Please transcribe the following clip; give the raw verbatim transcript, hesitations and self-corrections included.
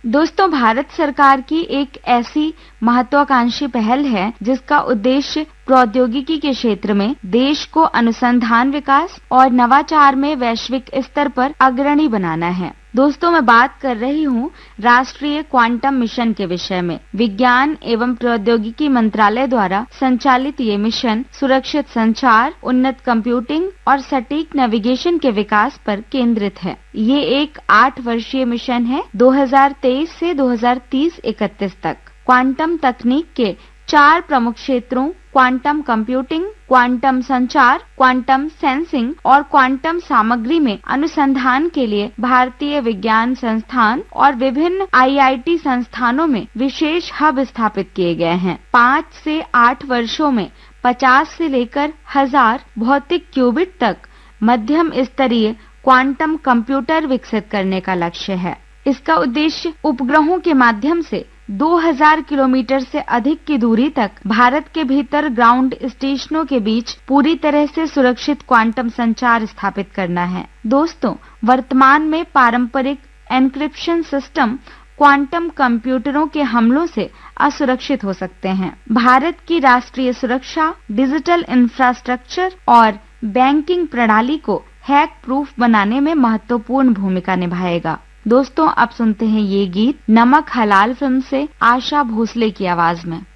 दोस्तों, भारत सरकार की एक ऐसी महत्वाकांक्षी पहल है जिसका उद्देश्य प्रौद्योगिकी के क्षेत्र में देश को अनुसंधान विकास और नवाचार में वैश्विक स्तर पर अग्रणी बनाना है। दोस्तों, मैं बात कर रही हूँ राष्ट्रीय क्वांटम मिशन के विषय में। विज्ञान एवं प्रौद्योगिकी मंत्रालय द्वारा संचालित ये मिशन सुरक्षित संचार, उन्नत कंप्यूटिंग और सटीक नेविगेशन के विकास पर केंद्रित है। ये एक आठ वर्षीय मिशन है, दो हज़ार तेईस से दो हज़ार तीस इकतीस तक। क्वांटम तकनीक के चार प्रमुख क्षेत्रों क्वांटम कंप्यूटिंग, क्वांटम संचार, क्वांटम सेंसिंग और क्वांटम सामग्री में अनुसंधान के लिए भारतीय विज्ञान संस्थान और विभिन्न आई आई टी संस्थानों में विशेष हब स्थापित किए गए हैं। पाँच से आठ वर्षों में पचास से लेकर हजार भौतिक क्यूबिट तक मध्यम स्तरीय क्वांटम कंप्यूटर विकसित करने का लक्ष्य है। इसका उद्देश्य उपग्रहों के माध्यम से दो हज़ार किलोमीटर से अधिक की दूरी तक भारत के भीतर ग्राउंड स्टेशनों के बीच पूरी तरह से सुरक्षित क्वांटम संचार स्थापित करना है। दोस्तों, वर्तमान में पारंपरिक एन्क्रिप्शन सिस्टम क्वांटम कंप्यूटरों के हमलों से असुरक्षित हो सकते हैं। भारत की राष्ट्रीय सुरक्षा, डिजिटल इंफ्रास्ट्रक्चर और बैंकिंग प्रणाली को हैक प्रूफ बनाने में महत्वपूर्ण भूमिका निभाएगा। दोस्तों, अब सुनते हैं ये गीत नमक हलाल फिल्म से आशा भोसले की आवाज में।